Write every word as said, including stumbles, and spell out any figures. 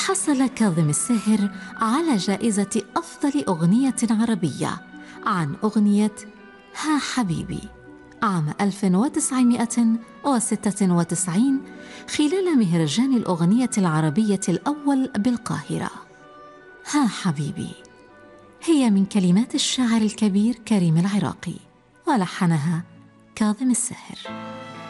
حصل كاظم الساهر على جائزة أفضل أغنية عربية عن أغنية ها حبيبي عام ألف وتسعمائة وستة وتسعين خلال مهرجان الأغنية العربية الأول بالقاهرة. ها حبيبي هي من كلمات الشاعر الكبير كريم العراقي ولحنها كاظم الساهر.